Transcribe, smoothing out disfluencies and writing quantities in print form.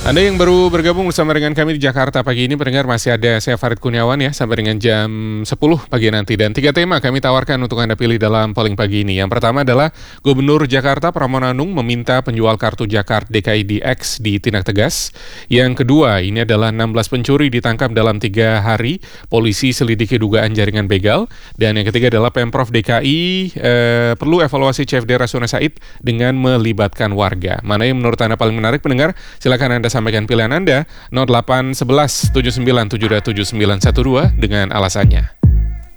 Anda yang baru bergabung bersama dengan kami di Jakarta pagi ini, pendengar, masih ada saya Farid Kurniawan ya, sampai dengan jam 10 pagi nanti. Dan 3 tema kami tawarkan untuk Anda pilih dalam polling pagi ini. Yang pertama adalah Gubernur Jakarta Pramono Anung meminta penjual kartu Jakarta DKI DX ditindak tegas. Yang kedua, ini adalah 16 pencuri ditangkap dalam 3 hari, polisi selidiki dugaan jaringan begal. Dan yang ketiga adalah Pemprov DKI perlu evaluasi CFD Rasuna Said dengan melibatkan warga. Mana yang menurut Anda paling menarik, pendengar? Silakan Anda sampaikan pilihan Anda 0811 79 727912 dengan alasannya.